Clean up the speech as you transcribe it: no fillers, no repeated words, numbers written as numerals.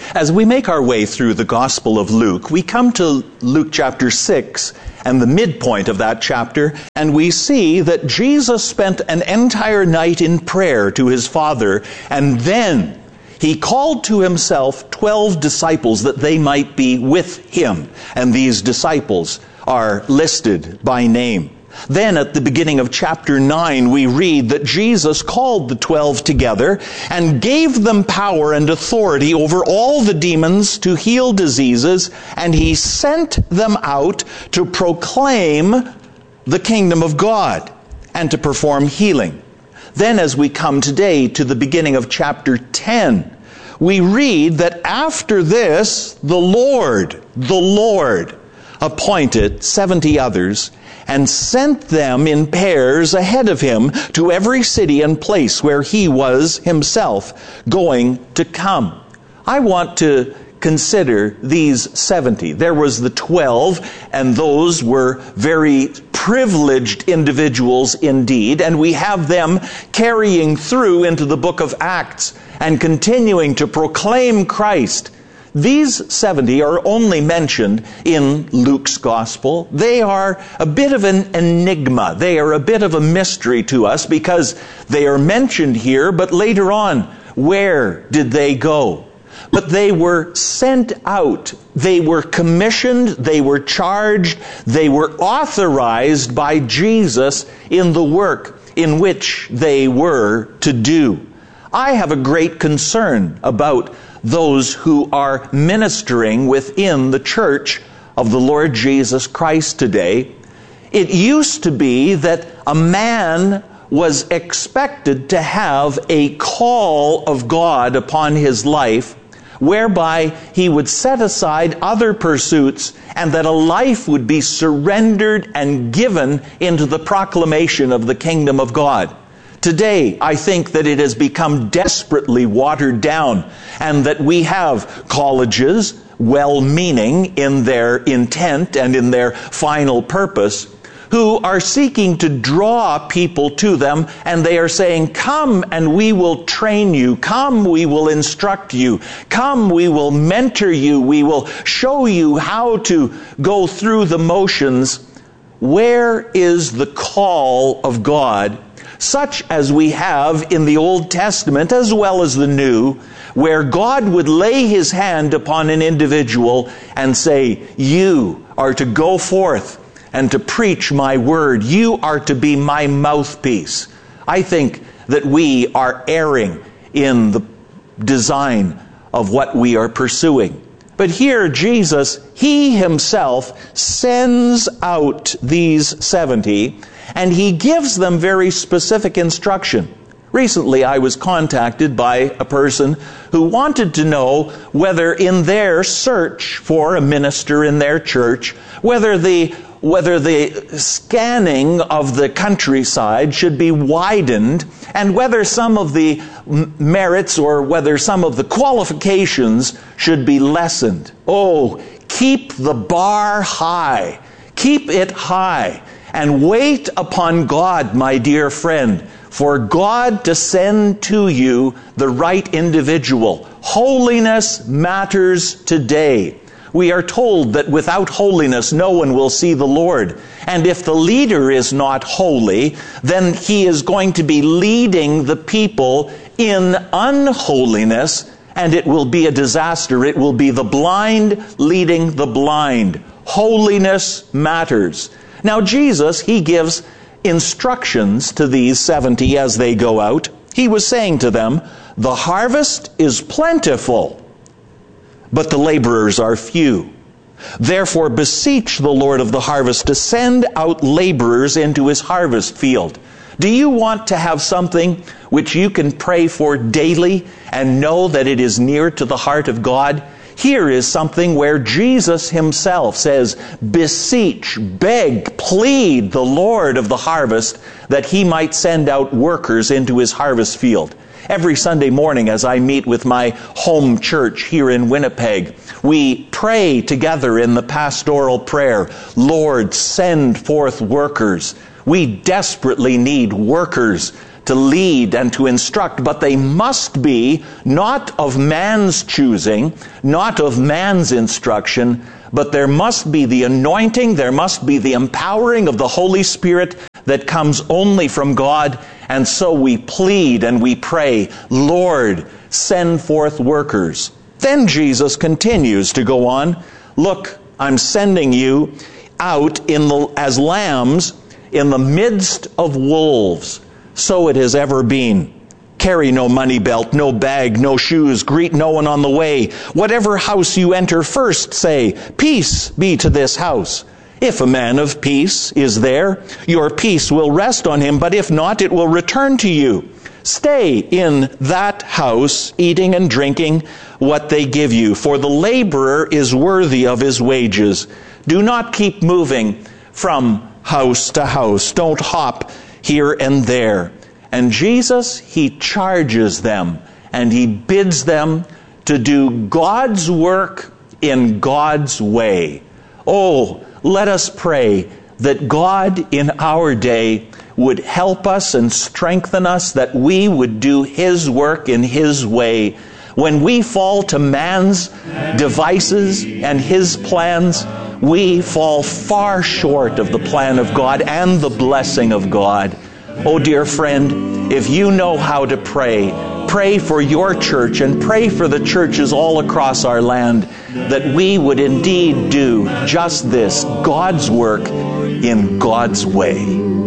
As we make our way through the Gospel of Luke, we come to Luke chapter 6 and the midpoint of that chapter, and we see that Jesus spent an entire night in prayer to his Father, and then he called to himself 12 disciples that they might be with him. And these disciples are listed by name. Then at the beginning of chapter 9, we read that Jesus called the 12 together and gave them power and authority over all the demons to heal diseases, and he sent them out to proclaim the kingdom of God and to perform healing. Then as we come today to the beginning of chapter 10, we read that after this, the Lord appointed 70 others and sent them in pairs ahead of him to every city and place where he was himself going to come. I want to consider these 70. There was the 12, and those were very privileged individuals indeed, and we have them carrying through into the book of Acts and continuing to proclaim Christ. These 70 are only mentioned in Luke's gospel. They are a bit of an enigma. They are a bit of a mystery to us because they are mentioned here, but later on, where did they go? But they were sent out. They were commissioned. They were charged. They were authorized by Jesus in the work in which they were to do. I have a great concern about those who are ministering within the church of the Lord Jesus Christ today. It used to be that a man was expected to have a call of God upon his life, whereby he would set aside other pursuits, and that a life would be surrendered and given into the proclamation of the kingdom of God. Today, I think that it has become desperately watered down, and that we have colleges, well-meaning in their intent and in their final purpose, who are seeking to draw people to them, and they are saying, come and we will train you. Come, we will instruct you. Come, we will mentor you. We will show you how to go through the motions. Where is the call of God, such as we have in the Old Testament as well as the New, where God would lay his hand upon an individual and say, you are to go forth and to preach my word. You are to be my mouthpiece. I think that we are erring in the design of what we are pursuing. But here Jesus, he himself sends out these 70, and he gives them very specific instruction. Recently, I was contacted by a person who wanted to know whether in their search for a minister in their church, whether the scanning of the countryside should be widened, and whether some of the merits or whether some of the qualifications should be lessened. Oh, keep the bar high. Keep it high. And wait upon God, my dear friend, for God to send to you the right individual. Holiness matters today. We are told that without holiness no one will see the Lord. And if the leader is not holy, then he is going to be leading the people in unholiness, and it will be a disaster. It will be the blind leading the blind. Holiness matters. Now Jesus, he gives instructions to these 70 as they go out. He was saying to them, the harvest is plentiful, but the laborers are few. Therefore beseech the Lord of the harvest to send out laborers into his harvest field. Do you want to have something which you can pray for daily and know that it is near to the heart of God? Here is something where Jesus himself says, beseech, beg, plead the Lord of the harvest that he might send out workers into his harvest field. Every Sunday morning as I meet with my home church here in Winnipeg, we pray together in the pastoral prayer, Lord, send forth workers. We desperately need workers to lead and to instruct, but they must be not of man's choosing, not of man's instruction, but there must be the anointing, there must be the empowering of the Holy Spirit that comes only from God. And so we plead and we pray, Lord, send forth workers. Then Jesus continues to go on, look, I'm sending you out as lambs in the midst of wolves. So it has ever been. Carry no money belt, no bag, no shoes, greet no one on the way. Whatever house you enter, first say, peace be to this house. If a man of peace is there, your peace will rest on him, but if not, it will return to you. Stay in that house, eating and drinking what they give you, for the laborer is worthy of his wages. Do not keep moving from house to house. Don't hop here and there. And Jesus, he charges them and he bids them to do God's work in God's way. Oh, let us pray that God in our day would help us and strengthen us, that we would do his work in his way. When we fall to man's devices and his plans, we fall far short of the plan of God and the blessing of God. Oh, dear friend, if you know how to pray, pray for your church and pray for the churches all across our land, that we would indeed do just this, God's work in God's way.